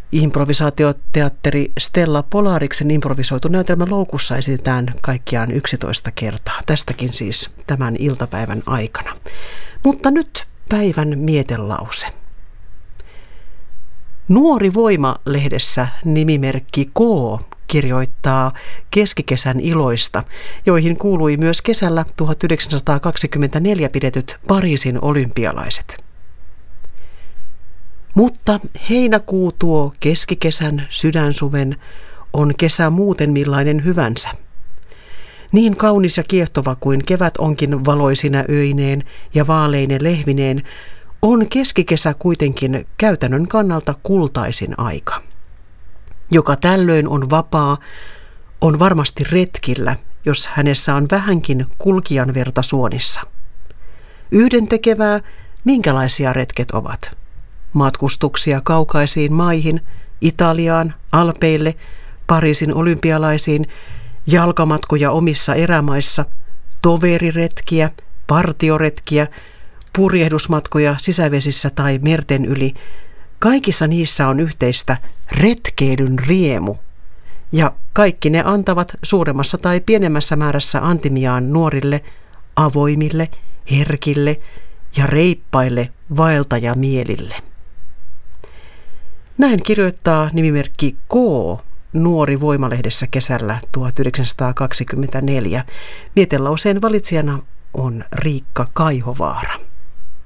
Improvisaatioteatteri Stella Polariksen improvisoitu näytelmä Loukussa esitetään kaikkiaan 11 kertaa. Tästäkin siis tämän iltapäivän aikana. Mutta nyt päivän mietelause. Nuori Voima-lehdessä nimimerkki K kirjoittaa keskikesän iloista, joihin kuului myös kesällä 1924 pidetyt Pariisin olympialaiset. Mutta heinäkuu tuo keskikesän sydänsuven, on kesä muuten millainen hyvänsä. Niin kaunis ja kiehtova kuin kevät onkin valoisina öineen ja vaaleine lehvineen, on keskikesä kuitenkin käytännön kannalta kultaisin aika. Joka tällöin on vapaa, on varmasti retkillä, jos hänessä on vähänkin kulkijan verta suonissa. Yhdentekevää, minkälaisia retket ovat? Matkustuksia kaukaisiin maihin, Italiaan, Alpeille, Pariisin olympialaisiin, jalkamatkoja omissa erämaissa, toveriretkiä, partioretkiä, purjehdusmatkoja sisävesissä tai merten yli. Kaikissa niissä on yhteistä retkeilyn riemu, ja kaikki ne antavat suuremmassa tai pienemmässä määrässä antimiaan nuorille, avoimille, herkille ja reippaille vaeltajamielille. Näin kirjoittaa nimimerkki K. Nuori Voima-lehdessä kesällä 1924. Mietelauseen valitsijana on Riikka Kaihovaara.